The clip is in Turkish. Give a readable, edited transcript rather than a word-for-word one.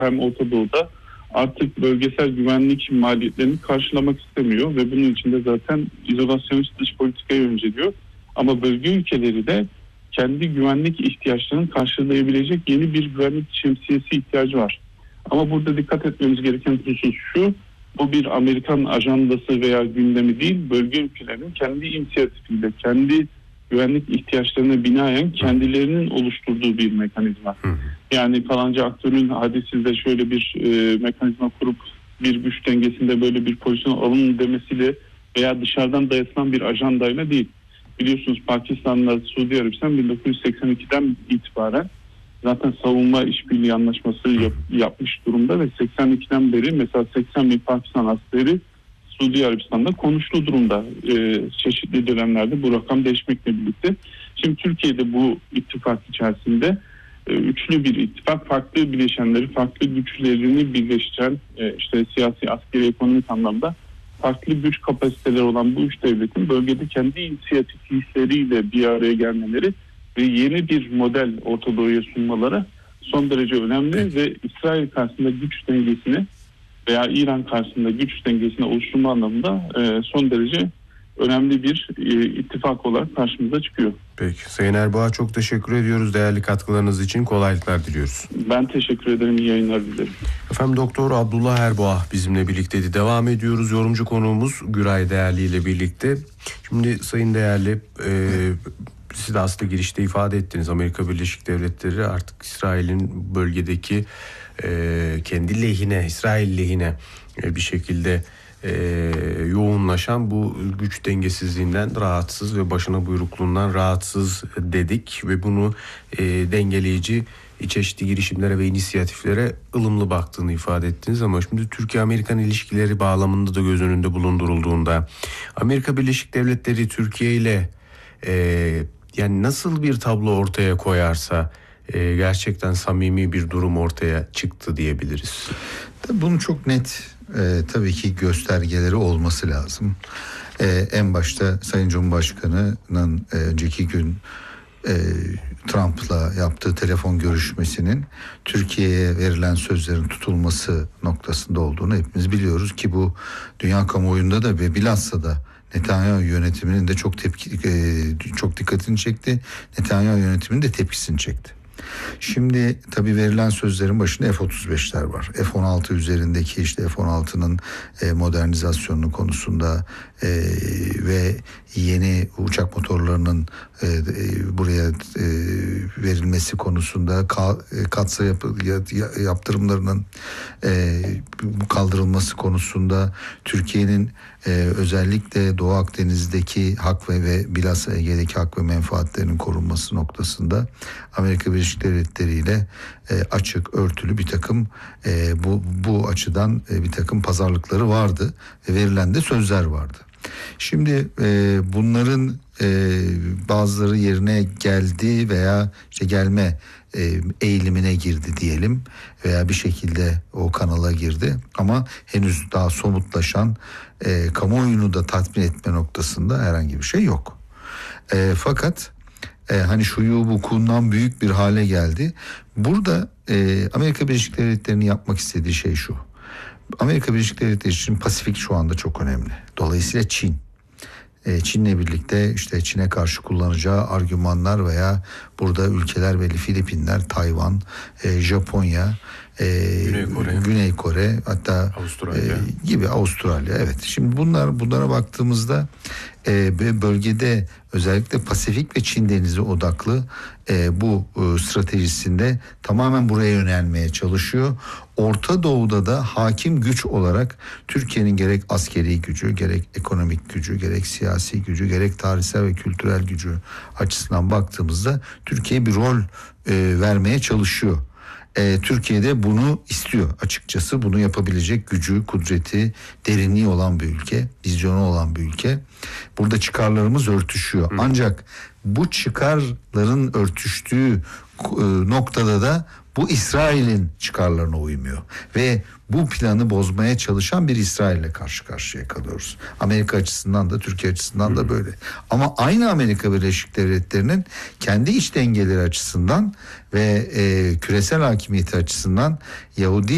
hem Orta Doğu'da artık bölgesel güvenlik maliyetlerini karşılamak istemiyor ve bunun için de zaten izolasyonist dış politikayı önceliyor. Ama bölge ülkeleri de kendi güvenlik ihtiyaçlarını karşılayabilecek yeni bir güvenlik şemsiyesi ihtiyacı var. Ama burada dikkat etmemiz gereken husus şu: bu bir Amerikan ajandası veya gündemi değil, bölge ülkelerinin kendi inisiyatifiyle, kendi güvenlik ihtiyaçlarına binaen kendilerinin oluşturduğu bir mekanizma. Yani falanca aktörün hadi siz de şöyle bir mekanizma kurup bir güç dengesinde böyle bir pozisyon alın demesiyle veya dışarıdan dayatılan bir ajandayla değil. Biliyorsunuz Pakistan'la Suudi Arabistan 1982'den itibaren zaten savunma işbirliği anlaşması yapmış durumda ve 82'den beri mesela 80 bin Pakistan askeri Suudi Arabistan'da konuştuğu durumda. Çeşitli dönemlerde bu rakam değişmekle birlikte. Şimdi Türkiye'de bu ittifak içerisinde üçlü bir ittifak, farklı bileşenleri, farklı güçlerini birleştiren, işte siyasi, askeri, ekonomik anlamda farklı güç kapasiteleri olan bu üç devletin bölgede kendi inisiyatifleriyle bir araya gelmeleri ve yeni bir model Orta Doğu'ya sunmaları son derece önemli ve İsrail karşısında güç dengesini veya İran karşısında güç dengesini oluşturma anlamında son derece önemli bir ittifak olarak karşımıza çıkıyor. Peki. Sayın Erboğ'a çok teşekkür ediyoruz. Değerli katkılarınız için kolaylıklar diliyoruz. Ben teşekkür ederim. İyi yayınlar dilerim. Efendim Doktor Abdullah Erboğa bizimle birlikteydi. Devam ediyoruz. Yorumcu konuğumuz Güray Değerli ile birlikte. Şimdi Sayın Değerli, siz de aslında girişte ifade ettiniz. Amerika Birleşik Devletleri artık İsrail'in bölgedeki kendi lehine, İsrail lehine bir şekilde yoğunlaşan bu güç dengesizliğinden rahatsız ve başına buyrukluğundan rahatsız dedik ve bunu dengeleyici çeşitli girişimlere ve inisiyatiflere ılımlı baktığını ifade ettiniz. Ama şimdi Türkiye-Amerikan ilişkileri bağlamında da göz önünde bulundurulduğunda Amerika Birleşik Devletleri Türkiye ile yani nasıl bir tablo ortaya koyarsa gerçekten samimi bir durum ortaya çıktı diyebiliriz. Bunun çok net tabii ki göstergeleri olması lazım. En başta Sayın Cumhurbaşkanı'nın önceki gün Trump'la yaptığı telefon görüşmesinin Türkiye'ye verilen sözlerin tutulması noktasında olduğunu hepimiz biliyoruz ki bu dünya kamuoyunda da ve bilhassa da Netanyahu yönetiminin de çok dikkatini çekti. Netanyahu yönetiminin de tepkisini çekti. Şimdi tabii verilen sözlerin başında F-35'ler var. F-16 üzerindeki işte F-16'nın modernizasyonu konusunda ve yeni uçak motorlarının buraya verilmesi konusunda katsayı yaptırımlarının kaldırılması konusunda Türkiye'nin özellikle Doğu Akdeniz'deki hak ve bilhassa Ege'deki hak ve menfaatlerinin korunması noktasında Amerika Birleşik Devletleri ile açık, örtülü bir takım bu açıdan bir takım pazarlıkları vardı ve verilen de sözler vardı. Şimdi bunların bazıları yerine geldi veya işte gelme eğilimine girdi diyelim veya bir şekilde o kanala girdi ama henüz daha somutlaşan kamuoyunu da tatmin etme noktasında herhangi bir şey yok. Fakat hani şuyu vukuundan büyük bir hale geldi. Burada Amerika Birleşik Devletleri'nin yapmak istediği şey şu. Amerika Birleşik Devletleri için Pasifik şu anda çok önemli. Dolayısıyla Çin. Çin'le birlikte işte Çin'e karşı kullanacağı argümanlar veya burada ülkeler belli, Filipinler, Tayvan, Japonya, Güney Kore hatta Avustralya. Evet. Şimdi bunlara baktığımızda bölgede özellikle Pasifik ve Çin Denizi odaklı bu stratejisinde tamamen buraya yönelmeye çalışıyor. Orta Doğu'da da hakim güç olarak Türkiye'nin gerek askeri gücü, gerek ekonomik gücü, gerek siyasi gücü, gerek tarihsel ve kültürel gücü açısından baktığımızda Türkiye bir rol vermeye çalışıyor. Türkiye de bunu istiyor açıkçası. Bunu yapabilecek gücü, kudreti, derinliği olan bir ülke, vizyonu olan bir ülke. Burada çıkarlarımız örtüşüyor. Ancak bu çıkarların örtüştüğü noktada da bu İsrail'in çıkarlarına uymuyor. Ve bu planı bozmaya çalışan bir İsrail'le karşı karşıya kalıyoruz. Amerika açısından da Türkiye açısından da böyle. Ama aynı Amerika Birleşik Devletleri'nin kendi iç dengeleri açısından ve küresel hakimiyeti açısından Yahudi